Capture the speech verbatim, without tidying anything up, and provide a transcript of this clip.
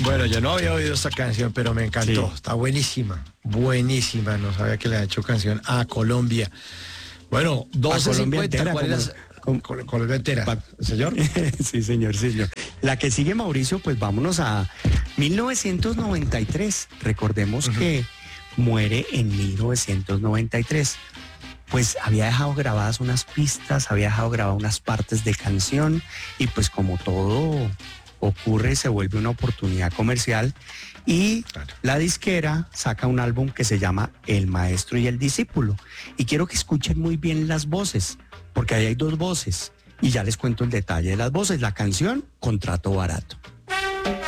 Bueno, yo no había oído esta canción, pero me encantó. Sí. Está buenísima, buenísima. No sabía que le ha hecho canción a Colombia. Bueno, doce cincuenta, ¿cuál es la... Como- Col- Colombia entera, Pa- señor. Sí, señor, sí, señor. La que sigue, Mauricio, pues vámonos a mil novecientos noventa y tres. Recordemos Ujú. que muere en mil novecientos noventa y tres. Pues había dejado grabadas unas pistas, había dejado grabadas unas partes de canción y pues como todo ocurre, se vuelve una oportunidad comercial y Claro. la disquera saca un álbum que se llama El Maestro y el Discípulo. Y quiero que escuchen muy bien las voces, porque ahí hay dos voces y ya les cuento el detalle de las voces. La canción, Contrato Barato.